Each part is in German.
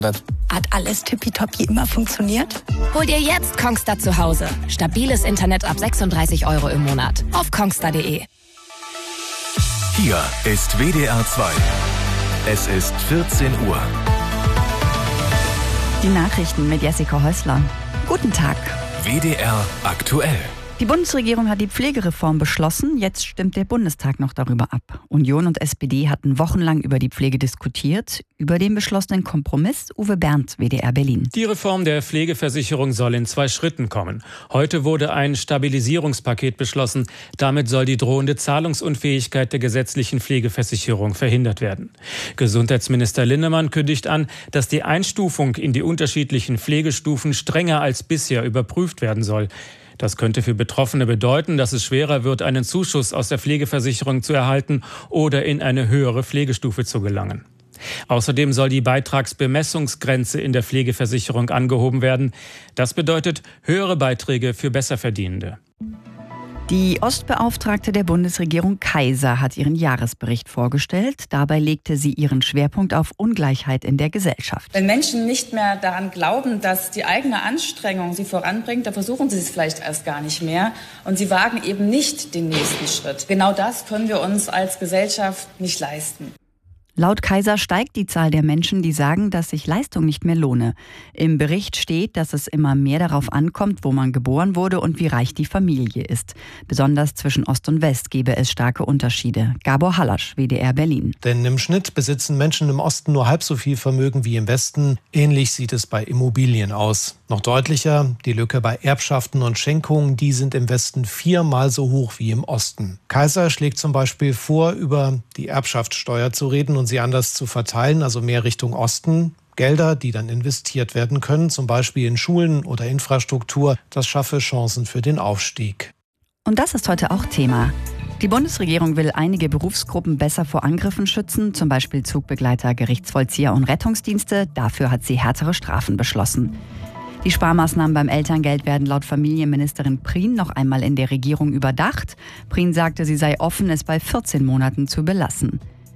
Hat alles tippitoppi immer funktioniert? Hol dir jetzt Kongstar zu Hause. Stabiles Internet ab 36 € im Monat. Auf kongstar.de. Hier ist WDR 2. Es ist 14 Uhr. Die Nachrichten mit Jessica Häusler. Guten Tag. WDR aktuell. Die Bundesregierung hat die Pflegereform beschlossen. Jetzt stimmt der Bundestag noch darüber ab. Union und SPD hatten wochenlang über die Pflege diskutiert. Über den beschlossenen Kompromiss Uwe Berndt, WDR Berlin. Die Reform der Pflegeversicherung soll in 2 Schritten kommen. Heute wurde ein Stabilisierungspaket beschlossen. Damit soll die drohende Zahlungsunfähigkeit der gesetzlichen Pflegeversicherung verhindert werden. Gesundheitsminister Linnemann kündigt an, dass die Einstufung in die unterschiedlichen Pflegestufen strenger als bisher überprüft werden soll. Das könnte für Betroffene bedeuten, dass es schwerer wird, einen Zuschuss aus der Pflegeversicherung zu erhalten oder in eine höhere Pflegestufe zu gelangen. Außerdem soll die Beitragsbemessungsgrenze in der Pflegeversicherung angehoben werden. Das bedeutet höhere Beiträge für Besserverdienende. Die Ostbeauftragte der Bundesregierung Kaiser hat ihren Jahresbericht vorgestellt. Dabei legte sie ihren Schwerpunkt auf Ungleichheit in der Gesellschaft. Wenn Menschen nicht mehr daran glauben, dass die eigene Anstrengung sie voranbringt, dann versuchen sie es vielleicht erst gar nicht mehr. Und sie wagen eben nicht den nächsten Schritt. Genau das können wir uns als Gesellschaft nicht leisten. Laut Kaiser steigt die Zahl der Menschen, die sagen, dass sich Leistung nicht mehr lohne. Im Bericht steht, dass es immer mehr darauf ankommt, wo man geboren wurde und wie reich die Familie ist. Besonders zwischen Ost und West gebe es starke Unterschiede. Gabor Hallasch, WDR Berlin. Denn im Schnitt besitzen Menschen im Osten nur halb so viel Vermögen wie im Westen. Ähnlich sieht es bei Immobilien aus. Noch deutlicher, die Lücke bei Erbschaften und Schenkungen, die sind im Westen 4-mal so hoch wie im Osten. Kaiser schlägt zum Beispiel vor, über die Erbschaftssteuer zu reden und sie anders zu verteilen, also mehr Richtung Osten. Gelder, die dann investiert werden können, zum Beispiel in Schulen oder Infrastruktur, das schaffe Chancen für den Aufstieg. Und das ist heute auch Thema. Die Bundesregierung will einige Berufsgruppen besser vor Angriffen schützen, zum Beispiel Zugbegleiter, Gerichtsvollzieher und Rettungsdienste. Dafür hat sie härtere Strafen beschlossen. Die Sparmaßnahmen beim Elterngeld werden laut Familienministerin Prien noch einmal in der Regierung überdacht. Prien sagte, sie sei offen, es bei 14 Monaten zu belassen.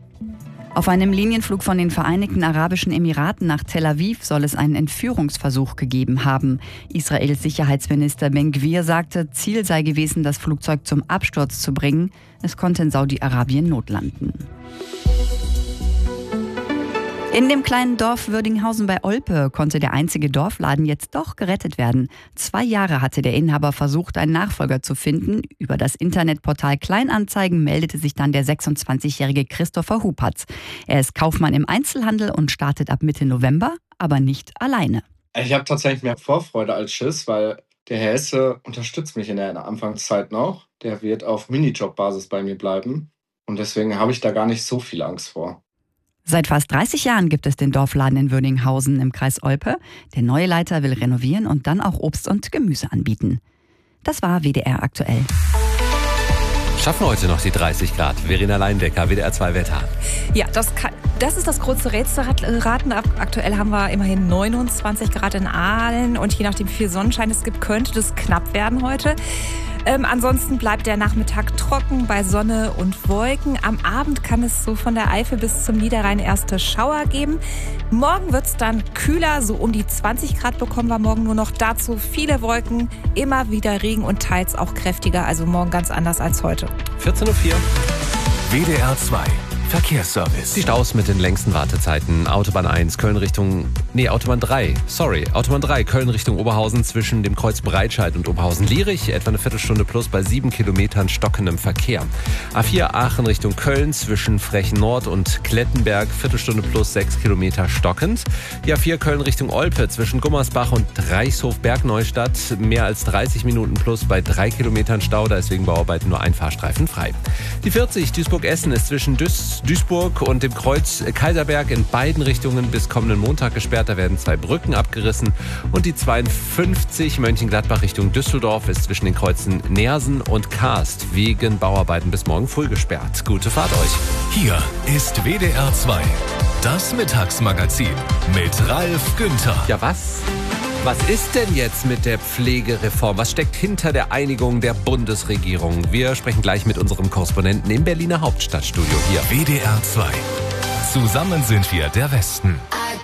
Auf einem Linienflug von den Vereinigten Arabischen Emiraten nach Tel Aviv soll es einen Entführungsversuch gegeben haben. Israels Sicherheitsminister Ben-Gvir sagte, Ziel sei gewesen, das Flugzeug zum Absturz zu bringen. Es konnte in Saudi-Arabien notlanden. In dem kleinen Dorf Würdinghausen bei Olpe konnte der einzige Dorfladen jetzt doch gerettet werden. 2 Jahre hatte der Inhaber versucht, einen Nachfolger zu finden. Über das Internetportal Kleinanzeigen meldete sich dann der 26-jährige Christopher Hupatz. Er ist Kaufmann im Einzelhandel und startet ab Mitte November, aber nicht alleine. Ich habe tatsächlich mehr Vorfreude als Schiss, weil der Herr Hesse unterstützt mich in der Anfangszeit noch. Der wird auf Minijob-Basis bei mir bleiben und deswegen habe ich da gar nicht so viel Angst vor. Seit fast 30 Jahren gibt es den Dorfladen in Würdinghausen im Kreis Olpe. Der neue Leiter will renovieren und dann auch Obst und Gemüse anbieten. Das war WDR aktuell. Schaffen heute noch die 30 Grad. Verena Leindecker, WDR 2 Wetter. Ja, das ist das große Rätselraten. Aktuell haben wir immerhin 29 Grad in Aalen und je nachdem, wie viel Sonnenschein es gibt, könnte das knapp werden heute. Ansonsten bleibt der Nachmittag trocken bei Sonne und Wolken. Am Abend kann es so von der Eifel bis zum Niederrhein erste Schauer geben. Morgen wird es dann kühler, so um die 20 Grad bekommen wir morgen nur noch. Dazu viele Wolken, immer wieder Regen und teils auch kräftiger. Also morgen ganz anders als heute. 14:04 Uhr. WDR 2. Verkehrsservice. Die Staus mit den längsten Wartezeiten. Autobahn 3, Köln Richtung Oberhausen zwischen dem Kreuz Breitscheid und Oberhausen-Lierich. Etwa eine Viertelstunde plus bei 7 Kilometern stockendem Verkehr. A4 Aachen Richtung Köln zwischen Frechen Nord und Klettenberg. Viertelstunde plus 6 Kilometer stockend. Die A4 Köln Richtung Olpe zwischen Gummersbach und Reichshof-Bergneustadt. Mehr als 30 Minuten plus bei 3 Kilometern Stau. Da ist wegen Bauarbeiten nur ein Fahrstreifen frei. Die 40 Duisburg-Essen ist zwischen Duisburg und dem Kreuz Kaiserberg in beiden Richtungen bis kommenden Montag gesperrt. Da werden 2 Brücken abgerissen. Und die 52 Mönchengladbach Richtung Düsseldorf ist zwischen den Kreuzen Neersen und Karst wegen Bauarbeiten bis morgen früh gesperrt. Gute Fahrt euch. Hier ist WDR 2. Das Mittagsmagazin mit Ralf Günther. Ja, was? Was ist denn jetzt mit der Pflegereform? Was steckt hinter der Einigung der Bundesregierung? Wir sprechen gleich mit unserem Korrespondenten im Berliner Hauptstadtstudio hier. WDR 2. Zusammen sind wir der Westen.